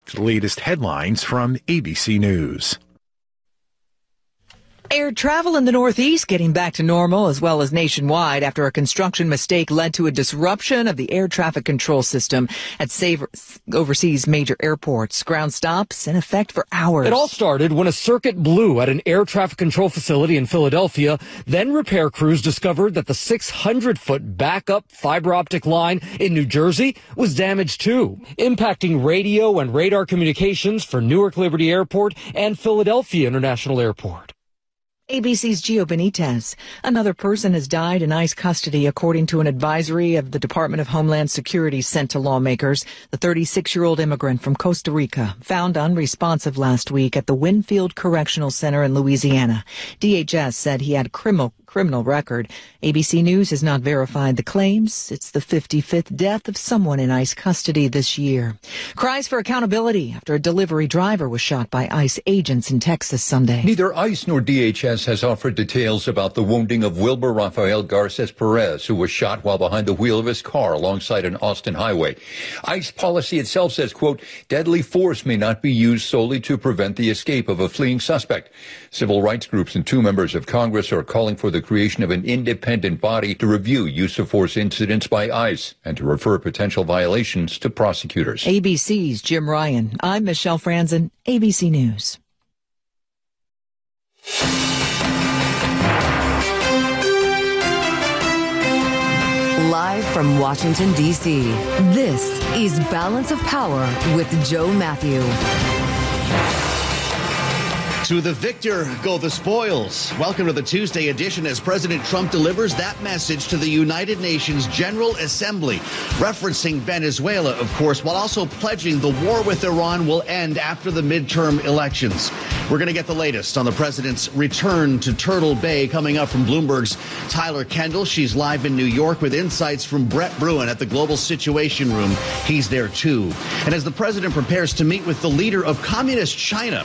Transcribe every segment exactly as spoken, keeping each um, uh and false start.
The latest headlines from A B C News. Air travel in the Northeast getting back to normal as well as nationwide after a construction mistake led to a disruption of the air traffic control system at overseas major airports. Ground stops in effect for hours. It all started when a circuit blew at an air traffic control facility in Philadelphia. Then repair crews discovered that the six hundred foot backup fiber optic line in New Jersey was damaged too, impacting radio and radar communications for Newark Liberty Airport and Philadelphia International Airport. A B C's Gio Benitez. Another person has died in ICE custody, according to an advisory of the Department of Homeland Security sent to lawmakers. The thirty-six-year-old immigrant from Costa Rica, found unresponsive last week at the Winfield Correctional Center in Louisiana. D H S said he had a criminal criminal record. A B C News has not verified the claims. It's the fifty-fifth death of someone in ICE custody this year. Cries for accountability after a delivery driver was shot by ICE agents in Texas Sunday. Neither ICE nor D H S has offered details about the wounding of Wilbur Rafael Garces Perez, who was shot while behind the wheel of his car alongside an Austin highway. ICE policy itself says, quote, deadly force may not be used solely to prevent the escape of a fleeing suspect. Civil rights groups and two members of Congress are calling for the creation of an independent body to review use of force incidents by ICE and to refer potential violations to prosecutors. A B C's Jim Ryan. I'm Michelle Franzen, A B C News. Live from Washington, D C, this is Balance of Power with Joe Matthew. To the victor go the spoils. Welcome to the Tuesday edition as President Trump delivers that message to the United Nations General Assembly, referencing Venezuela, of course, while also pledging the war with Iran will end after the midterm elections. We're going to get the latest on the president's return to Turtle Bay coming up from Bloomberg's Tyler Kendall. She's live in New York with insights from Brett Bruen at the Global Situation Room. He's there, too. And as the president prepares to meet with the leader of Communist China,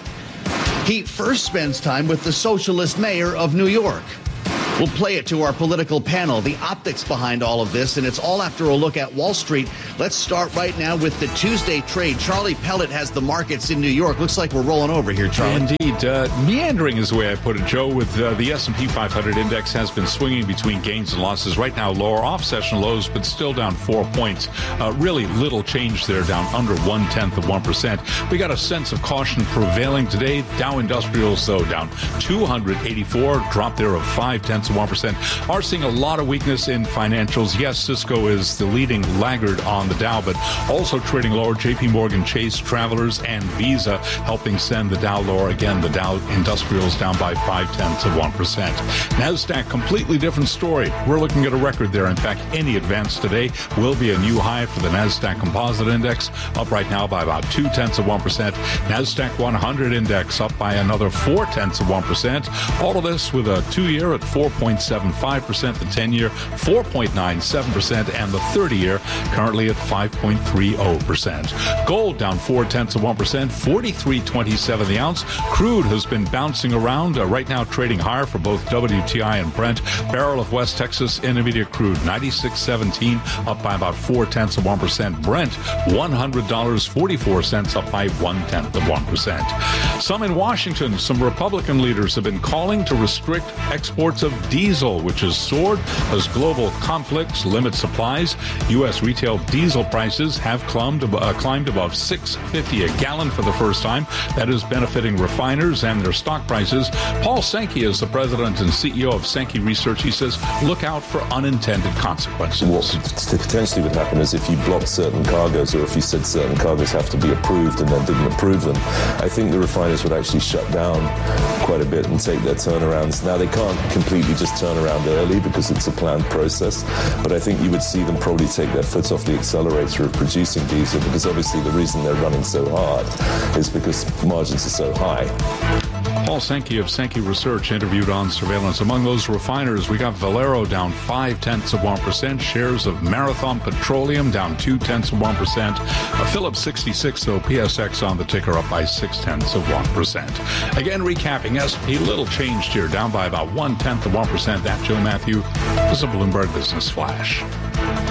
he first spends time with the socialist mayor of New York. We'll play it to our political panel, the optics behind all of this, and it's all after a look at Wall Street. Let's start right now with the Tuesday trade. Charlie Pellet has the markets in New York. Looks like we're rolling over here, Charlie. Indeed. Uh, meandering is the way I put it, Joe, with uh, the S and P five hundred index has been swinging between gains and losses. Right now, lower off-session lows, but still down four points. Uh, really little change there, down under one-tenth of one percent. We got a sense of caution prevailing today. Dow Industrials, though, down two hundred eighty-four, drop there of five-tenths of one percent. Are seeing a lot of weakness in financials. Yes, Cisco is the leading laggard on the Dow, but also trading lower. J P Morgan Chase, Travelers, and Visa helping send the Dow lower. Again, the Dow Industrials down by five-tenths of one percent. NASDAQ, completely different story. We're looking at a record there. In fact, any advance today will be a new high for the NASDAQ Composite Index, up right now by about two-tenths of one percent. NASDAQ one hundred Index up by another four-tenths of one percent. All of this with a two-year at four point seven five percent, the ten-year four point nine seven percent, and the thirty-year currently at five point three zero percent. Gold down four-tenths of one percent, forty-three twenty-seven the ounce. Crude has been bouncing around, uh, right now trading higher for both W T I and Brent. Barrel of West Texas Intermediate crude ninety-six seventeen, up by about four-tenths of one percent. Brent one hundred dollars and forty-four cents, up by one-tenth of one percent. Some in Washington, some Republican leaders have been calling to restrict exports of diesel, which has soared as global conflicts limit supplies. U S retail diesel prices have climbed, uh, climbed above six fifty a gallon for the first time. That is benefiting refiners and their stock prices. Paul Sankey is the president and C E O of Sankey Research. He says, look out for unintended consequences. What potentially would happen is if you blocked certain cargoes, or if you said certain cargoes have to be approved and then didn't approve them, I think the refiners would actually shut down quite a bit and take their turnarounds. Now, they can't completely just turn around early because it's a planned process, but I think you would see them probably take their foot off the accelerator of producing diesel, because obviously the reason they're running so hard is because margins are so high. Paul Sankey of Sankey Research interviewed on Surveillance. Among those refiners, we got Valero down five-tenths of one percent. Shares of Marathon Petroleum down two-tenths of one percent. Uh, Phillips sixty-six, though, P S X on the ticker up by six-tenths of one percent. Again, recapping, S and P, little changed here, down by about one-tenth of one percent. That, Joe Matthew, is a Bloomberg Business Flash.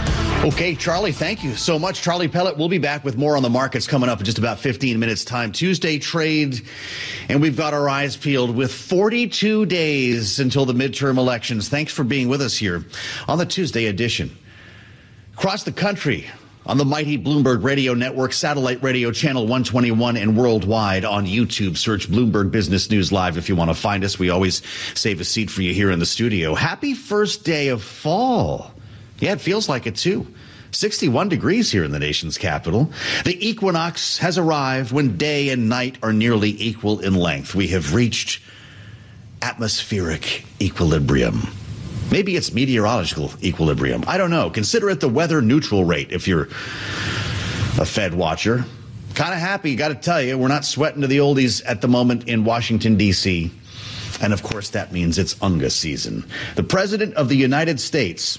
Okay, Charlie, thank you so much. Charlie Pellet will be back with more on the markets coming up in just about fifteen minutes time. Tuesday trade, and we've got our eyes peeled with forty-two days until the midterm elections. Thanks for being with us here on the Tuesday edition. Across the country on the mighty Bloomberg Radio Network, satellite radio channel one twenty-one, and worldwide on YouTube. Search Bloomberg Business News Live if you want to find us. We always save a seat for you here in the studio. Happy first day of fall. Yeah, it feels like it, too. sixty-one degrees here in the nation's capital. The equinox has arrived when day and night are nearly equal in length. We have reached atmospheric equilibrium. Maybe it's meteorological equilibrium. I don't know. Consider it the weather neutral rate if you're a Fed watcher. Kind of happy, got to tell you. We're not sweating to the oldies at the moment in Washington, D C And, of course, that means it's Unga season. The President of the United States,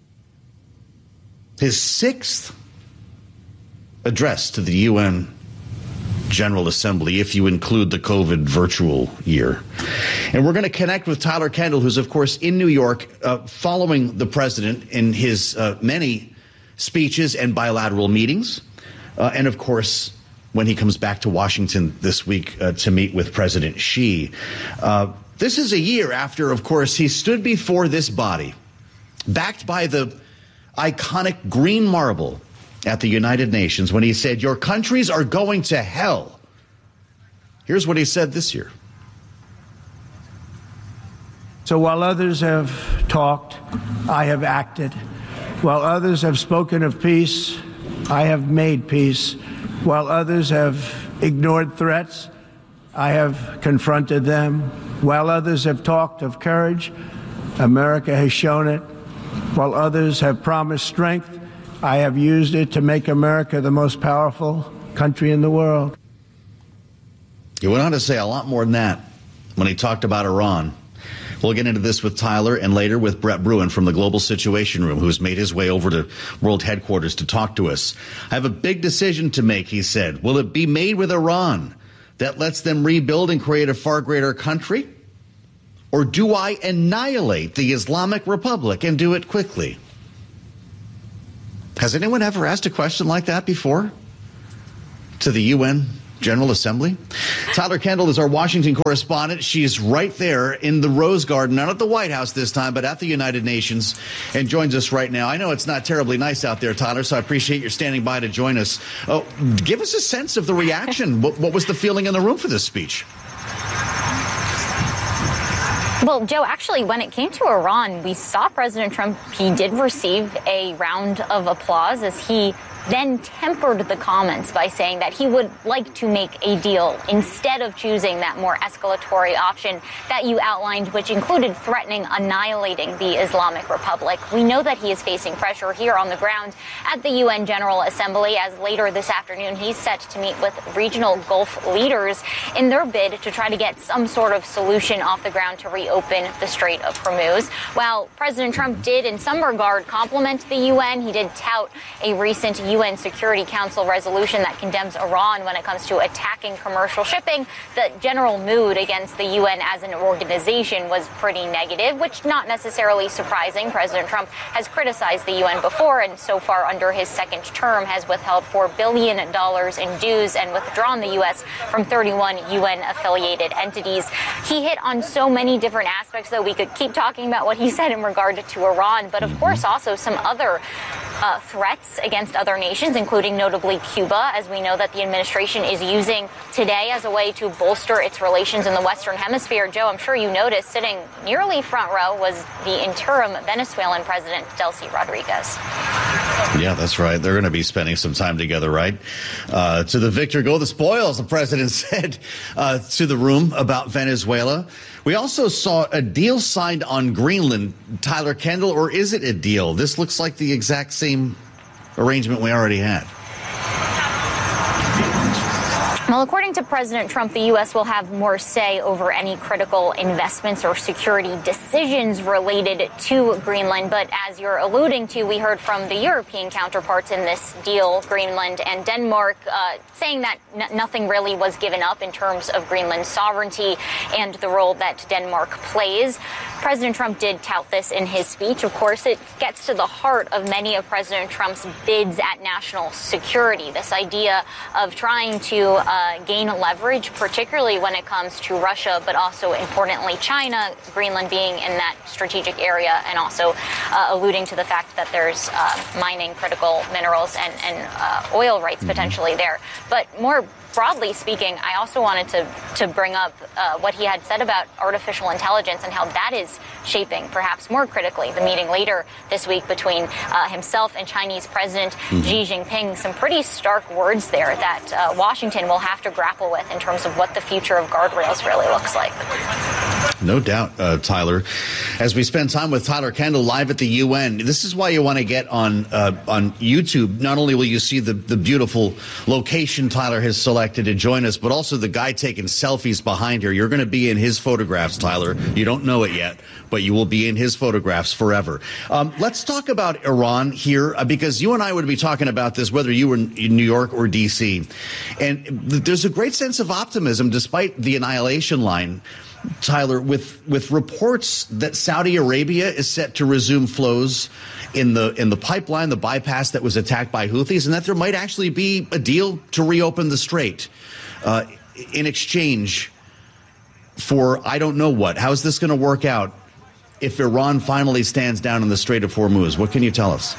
his sixth address to the U N General Assembly, if you include the COVID virtual year. And we're going to connect with Tyler Kendall, who's, of course, in New York, uh, following the president in his uh, many speeches and bilateral meetings. Uh, and, of course, when he comes back to Washington this week uh, to meet with President Xi. Uh, this is a year after, of course, he stood before this body, backed by the iconic green marble at the United Nations, when he said, "Your countries are going to hell." Here's what he said this year. So while others have talked, I have acted. While others have spoken of peace, I have made peace. While others have ignored threats, I have confronted them. While others have talked of courage, America has shown it. While others have promised strength, I have used it to make America the most powerful country in the world. He went on to say a lot more than that when he talked about Iran. We'll get into this with Tyler and later with Brett Bruen from the Global Situation Room, who's made his way over to World Headquarters to talk to us. I have a big decision to make, he said. Will it be made with Iran that lets them rebuild and create a far greater country? Or do I annihilate the Islamic Republic and do it quickly? Has anyone ever asked a question like that before to the U N General Assembly? Tyler Kendall is our Washington correspondent. She's right there in the Rose Garden, not at the White House this time, but at the United Nations, and joins us right now. I know it's not terribly nice out there, Tyler, so I appreciate your standing by to join us. Oh, give us a sense of the reaction. What, what was the feeling in the room for this speech? Well, Joe, actually, when it came to Iran, we saw President Trump. He did receive a round of applause as he then tempered the comments by saying that he would like to make a deal instead of choosing that more escalatory option that you outlined, which included threatening annihilating the Islamic Republic. We know that he is facing pressure here on the ground at the U N General Assembly, as later this afternoon he's set to meet with regional Gulf leaders in their bid to try to get some sort of solution off the ground to reopen the Strait of Hormuz. While President Trump did in some regard compliment the U N, he did tout a recent U N Security Council resolution that condemns Iran when it comes to attacking commercial shipping. The general mood against the U N as an organization was pretty negative, which not necessarily surprising. President Trump has criticized the U N before, and so far under his second term has withheld four billion dollars in dues and withdrawn the U S from thirty-one U N-affiliated entities. He hit on so many different aspects, though. We could keep talking about what he said in regard to Iran, but of course also some other uh, threats against other nations, including notably Cuba, as we know that the administration is using today as a way to bolster its relations in the Western Hemisphere. Joe, I'm sure you noticed sitting nearly front row was the interim Venezuelan president, Delcy Rodriguez. Yeah, that's right. They're going to be spending some time together, right? Uh, to the victor go the spoils, the president said uh, to the room about Venezuela. We also saw a deal signed on Greenland. Tyler Kendall, or is it a deal? This looks like the exact same arrangement we already had. Well, according to President Trump, the U S will have more say over any critical investments or security decisions related to Greenland. But as you're alluding to, we heard from the European counterparts in this deal, Greenland and Denmark, uh, saying that n- nothing really was given up in terms of Greenland's sovereignty and the role that Denmark plays. President Trump did tout this in his speech. Of course, it gets to the heart of many of President Trump's bids at national security, this idea of trying to uh, gain leverage, particularly when it comes to Russia, but also importantly China, Greenland being in that strategic area, and also uh, alluding to the fact that there's uh, mining critical minerals and, and uh, oil rights potentially there. But more broadly speaking, I also wanted to, to bring up uh, what he had said about artificial intelligence and how that is shaping, perhaps more critically, the meeting later this week between uh, himself and Chinese President mm-hmm. Xi Jinping. Some pretty stark words there that uh, Washington will have to grapple with in terms of what the future of guardrails really looks like. No doubt, uh, Tyler. As we spend time with Tyler Kendall live at the U N, this is why you want to get on uh, on YouTube. Not only will you see the, the beautiful location Tyler has selected to join us, but also the guy taking selfies behind here. You're going to be in his photographs, Tyler. You don't know it yet, but you will be in his photographs forever. Um, let's talk about Iran here, uh, because you and I would be talking about this whether you were in New York or D C. And th- there's a great sense of optimism despite the annihilation line, Tyler, with with reports that Saudi Arabia is set to resume flows in the in the pipeline, the bypass that was attacked by Houthis, and that there might actually be a deal to reopen the strait uh, in exchange for I don't know what. How is this going to work out if Iran finally stands down in the Strait of Hormuz? What can you tell us?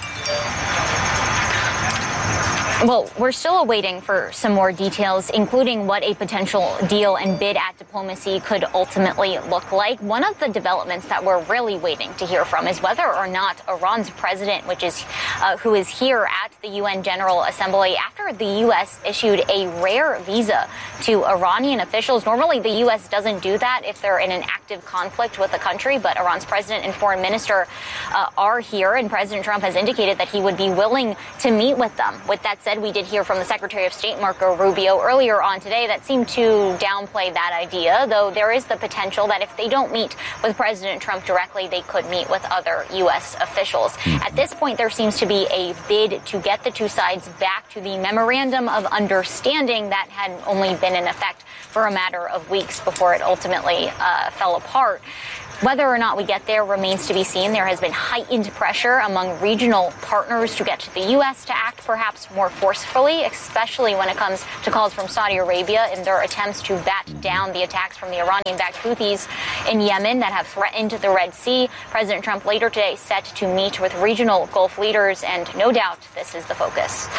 Well, we're still awaiting for some more details, including what a potential deal and bid at diplomacy could ultimately look like. One of the developments that we're really waiting to hear from is whether or not Iran's president, which is uh, who is here at the U N General Assembly, after the U S issued a rare visa to Iranian officials. Normally, the U S doesn't do that if they're in an active conflict with the country, but Iran's president and foreign minister uh, are here, and President Trump has indicated that he would be willing to meet with them. With that said, we did hear from the Secretary of State, Marco Rubio, earlier on today that seemed to downplay that idea, though there is the potential that if they don't meet with President Trump directly, they could meet with other U S officials. At this point, there seems to be a bid to get the two sides back to the memorandum of understanding that had only been in effect for a matter of weeks before it ultimately uh, fell apart. Whether or not we get there remains to be seen. There has been heightened pressure among regional partners to get the U S to act perhaps more forcefully, especially when it comes to calls from Saudi Arabia in their attempts to bat down the attacks from the Iranian-backed Houthis in Yemen that have threatened the Red Sea. President Trump later today set to meet with regional Gulf leaders, and no doubt this is the focus.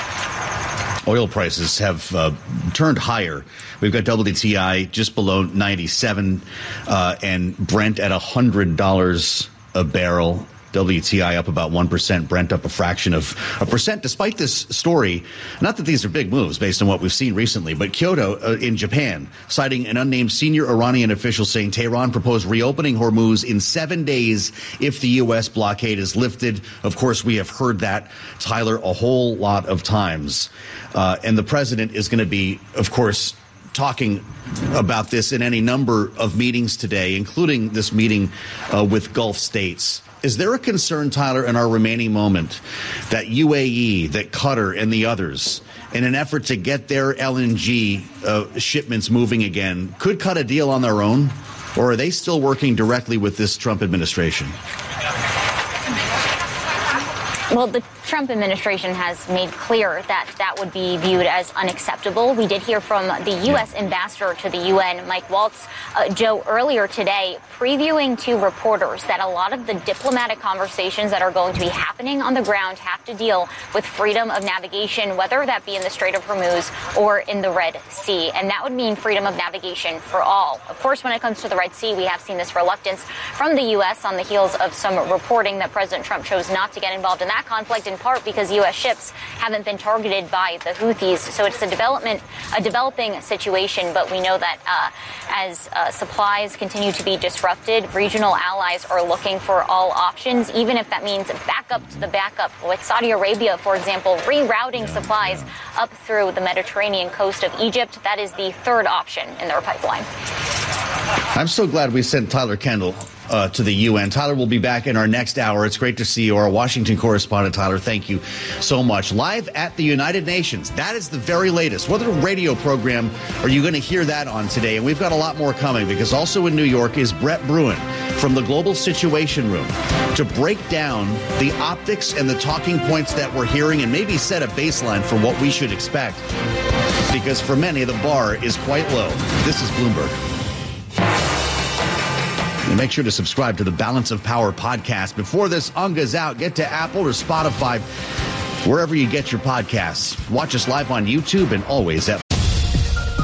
Oil prices have uh, turned higher. We've got W T I just below ninety-seven uh, and Brent at one hundred dollars a barrel. W T I up about one percent, Brent up a fraction of a percent, despite this story. Not that these are big moves based on what we've seen recently, but Kyoto uh, in Japan, citing an unnamed senior Iranian official saying Tehran proposed reopening Hormuz in seven days if the U S blockade is lifted. Of course, we have heard that, Tyler, a whole lot of times. Uh, and the president is going to be, of course, talking about this in any number of meetings today, including this meeting uh, with Gulf states. Is there a concern, Tyler, in our remaining moment that U A E, that Qatar and the others, in an effort to get their L N G uh, shipments moving again, could cut a deal on their own? Or are they still working directly with this Trump administration? Well, the Trump administration has made clear that that would be viewed as unacceptable. We did hear from the U S ambassador to the U N, Mike Waltz, uh, Joe, earlier today, previewing to reporters that a lot of the diplomatic conversations that are going to be happening on the ground have to deal with freedom of navigation, whether that be in the Strait of Hormuz or in the Red Sea. And that would mean freedom of navigation for all. Of course, when it comes to the Red Sea, we have seen this reluctance from the U S on the heels of some reporting that President Trump chose not to get involved in that conflict and apart because U S ships haven't been targeted by the Houthis. So it's a development, a developing situation, but we know that uh, as uh, supplies continue to be disrupted, regional allies are looking for all options, even if that means backup to the backup. With Saudi Arabia, for example, rerouting supplies up through the Mediterranean coast of Egypt, that is the third option in their pipeline. I'm so glad we sent Tyler Kendall uh, to the U N. Tyler will be back in our next hour. It's great to see you. Our Washington correspondent, Tyler, thank you so much. Live at the United Nations. That is the very latest. What other radio program are you going to hear that on today? And we've got a lot more coming, because also in New York is Brett Bruen from the Global Situation Room to break down the optics and the talking points that we're hearing and maybe set a baseline for what we should expect. Because for many, the bar is quite low. This is Bloomberg. And make sure to subscribe to the Balance of Power podcast. Before this Unga's out, get to Apple or Spotify, wherever you get your podcasts. Watch us live on YouTube and always at